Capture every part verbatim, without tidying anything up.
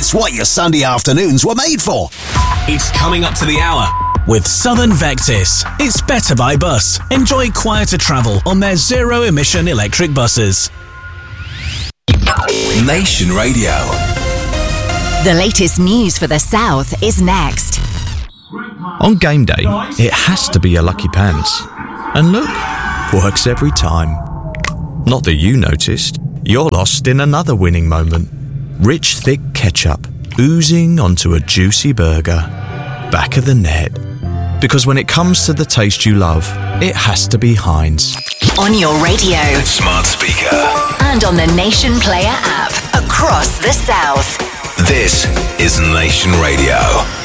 It's what your Sunday afternoons were made for. It's coming up to the hour. With Southern Vectis, it's better by bus. Enjoy quieter travel on their zero-emission electric buses. Nation Radio. The latest news for the South is next. On game day, it has to be a Lucky Pants. And look, works every time. Not that you noticed. You're lost in another winning moment. Rich, thick ketchup oozing onto a juicy burger. Back of the net. Because when it comes to the taste you love, it has to be Heinz. On your radio. Smart speaker. And on the Nation Player app. Across the South. This is Nation Radio.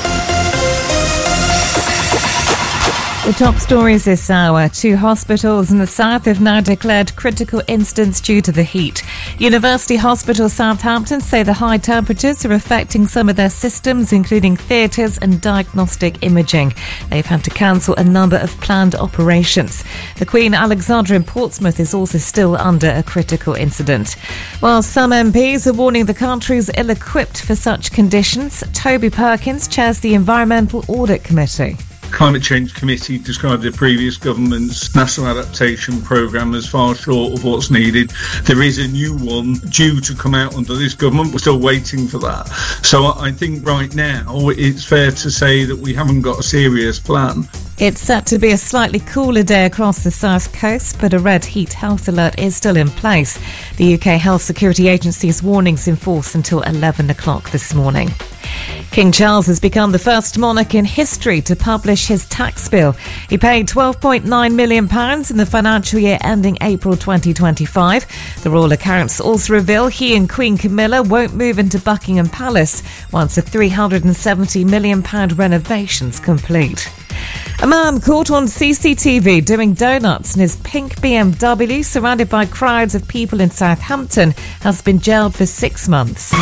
The top stories this hour. Two hospitals in the south have now declared critical incidents due to the heat. University Hospital Southampton say the high temperatures are affecting some of their systems, including theatres and diagnostic imaging. They've had to cancel a number of planned operations. The Queen Alexandra in Portsmouth is also still under a critical incident. While some M Ps are warning the country's ill-equipped for such conditions, Toby Perkins chairs the Environmental Audit Committee. Climate Change Committee described the previous government's national adaptation programme as far short of what's needed. There is a new one due to come out under this government. We're still waiting for that. So I think right now it's fair to say that we haven't got a serious plan. It's set to be a slightly cooler day across the south coast, but a red heat health alert is still in place. The U K Health Security Agency's warnings in force until eleven o'clock this morning. King Charles has become the first monarch in history to publish his tax bill. He paid twelve point nine million pounds in the financial year ending April twenty twenty-five. The royal accounts also reveal he and Queen Camilla won't move into Buckingham Palace once a three hundred seventy million pounds renovation's complete. A man caught on C C T V doing donuts in his pink B M W surrounded by crowds of people in Southampton has been jailed for six months.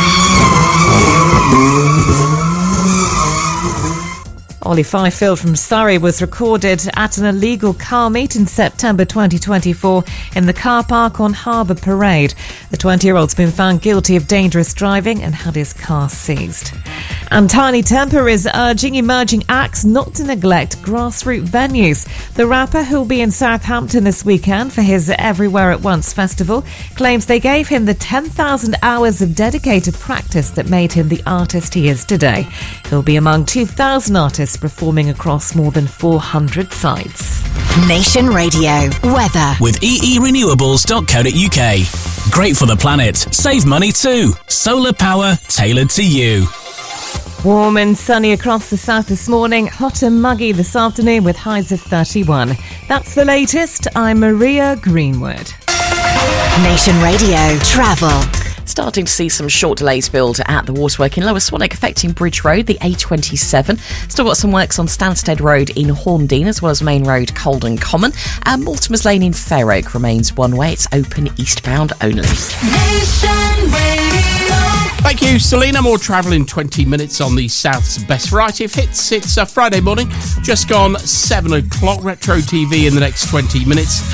Ollie Fifield from Surrey was recorded at an illegal car meet in September twenty twenty-four in the car park on Harbour Parade. The twenty-year-old's been found guilty of dangerous driving and had his car seized. And Tiny Temper is urging emerging acts not to neglect grassroots venues. The rapper, who will be in Southampton this weekend for his Everywhere at Once festival, claims they gave him the ten thousand hours of dedicated practice that made him the artist he is today. He'll be among two thousand artists performing across more than four hundred sites. Nation Radio weather with e e renewables dot co dot u k. Great for the planet. Save money too. Solar power tailored to you. Warm and sunny across the south this morning. Hot and muggy this afternoon with highs of thirty-one. That's the latest. I'm Maria Greenwood. Nation Radio travel. Starting to see some short delays build at the waterwork in Lower Swanwick affecting Bridge Road, the A twenty-seven. Still got some works on Stansted Road in Horndean as well as Main Road, Colden Common. And Mortimer's Lane in Fair Oak remains one way. It's open eastbound only. Nation Radio. Thank you, Selena. More travel in twenty minutes on the South's best variety of hits. It's a Friday morning, just gone seven o'clock. Retro T V in the next twenty minutes.